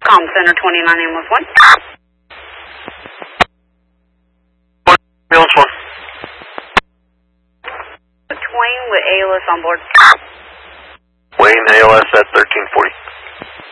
Com Center 29 ambulance 1. Ambulance 1. Twain with ALS on board. Wayne, ALS at 1340.